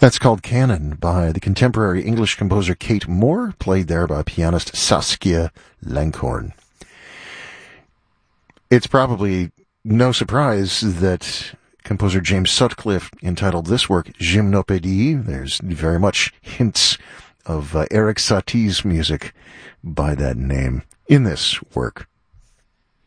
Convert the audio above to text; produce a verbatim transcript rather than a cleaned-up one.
That's called Canon by the contemporary English composer Kate Moore, played there by pianist Saskia Langhorn. It's probably no surprise that composer James Sutcliffe entitled this work Gymnopédie. There's very much hints of uh, Erik Satie's music by that name in this work.